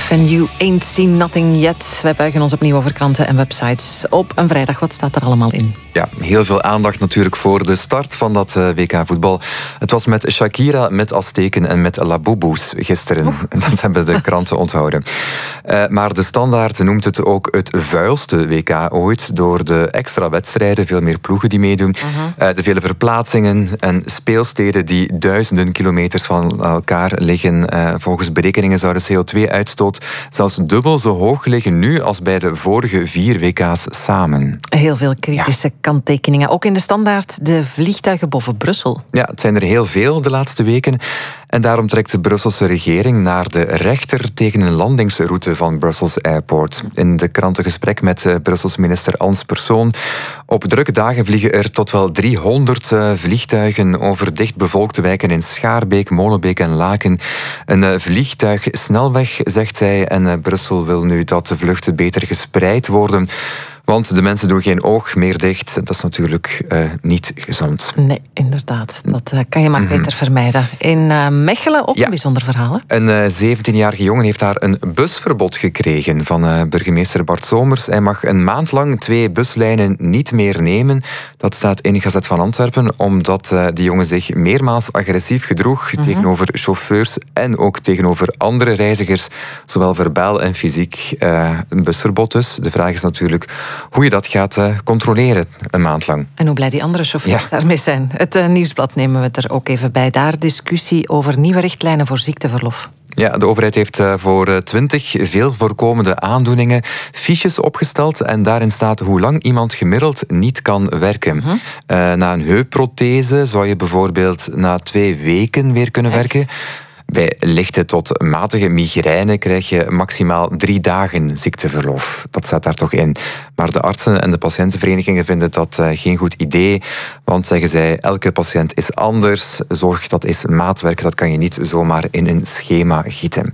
Life and You Ain't Seen Nothing Yet. Wij buigen ons opnieuw over kranten en websites op een vrijdag. Wat staat er allemaal in? Ja, heel veel aandacht natuurlijk voor de start van dat WK voetbal. Het was met Shakira, met Azteken en met Labubu's gisteren. Dat hebben de kranten onthouden. Maar de Standaard noemt het ook het vuilste WK ooit door de extra wedstrijden, veel meer ploegen die meedoen, de vele verplaatsingen en speelsteden die duizenden kilometers van elkaar liggen. Volgens berekeningen zou de CO2-uitstoot zelfs dubbel zo hoog liggen nu als bij de vorige 4 WK's samen. Heel veel kritische kanttekeningen. Ook in de Standaard de vliegtuigen boven Brussel. Ja, het zijn er heel veel de laatste weken. En daarom trekt de Brusselse regering naar de rechter tegen een landingsroute van Brussels Airport. In de krantengesprek met Brussels minister Ans Persoon. Op drukke dagen vliegen er tot wel 300 vliegtuigen over dichtbevolkte wijken in Schaarbeek, Molenbeek en Laken. Een vliegtuigsnelweg, zegt zij. En Brussel wil nu dat de vluchten beter gespreid worden. Want de mensen doen geen oog meer dicht. Dat is natuurlijk niet gezond. Nee, inderdaad. Dat kan je maar beter vermijden. In Mechelen ook een bijzonder verhaal. Hè? Een 17-jarige jongen heeft daar een busverbod gekregen van burgemeester Bart Somers. Hij mag een maand lang 2 buslijnen niet meer nemen. Dat staat in Gazet van Antwerpen, omdat die jongen zich meermaals agressief gedroeg tegenover chauffeurs en ook tegenover andere reizigers, zowel verbaal en fysiek. Een busverbod dus. De vraag is natuurlijk hoe je dat gaat controleren een maand lang. En hoe blij die andere chauffeurs daarmee zijn. Het Nieuwsblad nemen we er ook even bij. Daar discussie over nieuwe richtlijnen voor ziekteverlof. Ja, de overheid heeft voor 20 veel voorkomende aandoeningen fiches opgesteld en daarin staat hoe lang iemand gemiddeld niet kan werken. Na een heupprothese zou je bijvoorbeeld na 2 weken weer kunnen werken. Bij lichte tot matige migraine krijg je maximaal 3 dagen ziekteverlof. Dat staat daar toch in. Maar de artsen en de patiëntenverenigingen vinden dat geen goed idee. Want, zeggen zij, elke patiënt is anders. Zorg, dat is maatwerk, dat kan je niet zomaar in een schema gieten.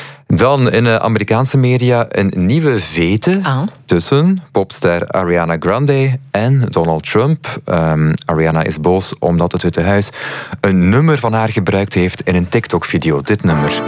Dan in de Amerikaanse media een nieuwe vete tussen popster Ariana Grande en Donald Trump. Ariana is boos omdat het Witte Huis een nummer van haar gebruikt heeft in een TikTok-video. Dit nummer.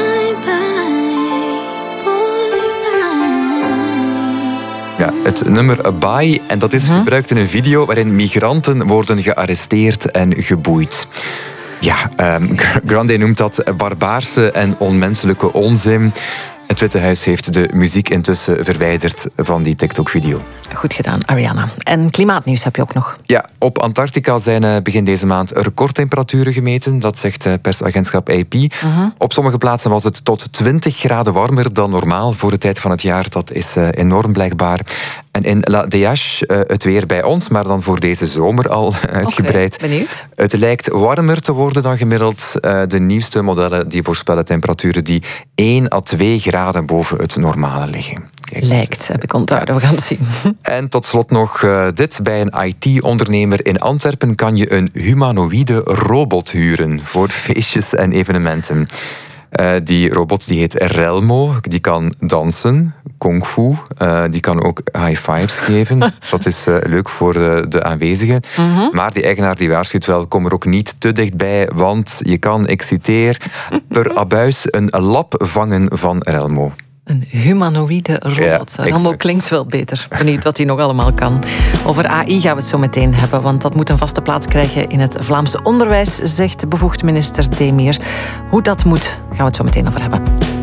Ja, het nummer Bye, en dat is gebruikt in een video waarin migranten worden gearresteerd en geboeid. Ja, Grande noemt dat barbaarse en onmenselijke onzin. Het Witte Huis heeft de muziek intussen verwijderd van die TikTok-video. Goed gedaan, Ariana. En klimaatnieuws heb je ook nog. Ja, op Antarctica zijn begin deze maand recordtemperaturen gemeten. Dat zegt persagentschap AP. Op sommige plaatsen was het tot 20 graden warmer dan normaal voor de tijd van het jaar. Dat is enorm blijkbaar. En in La Dèche het weer bij ons, maar dan voor deze zomer al uitgebreid. Benieuwd. Het lijkt warmer te worden dan gemiddeld. De nieuwste modellen die voorspellen temperaturen die 1 à 2 graden boven het normale liggen. Kijk, lijkt, heb ik onthouden. We gaan het zien. En tot slot nog dit. Bij een IT-ondernemer in Antwerpen kan je een humanoïde robot huren voor feestjes en evenementen. Die robot die heet Relmo, die kan dansen, kung fu, die kan ook high fives geven. Dat is leuk voor de aanwezigen. Maar die eigenaar die waarschuwt wel, kom er ook niet te dichtbij, want je kan, ik citeer, per abuis een lap vangen van Relmo. Een humanoïde robot. Ja, Relmo klinkt wel beter. Benieuwd wat hij nog allemaal kan. Over AI gaan we het zo meteen hebben, want dat moet een vaste plaats krijgen in het Vlaamse onderwijs, zegt bevoegd minister Demir. Hoe dat moet, gaan we het zo meteen over hebben.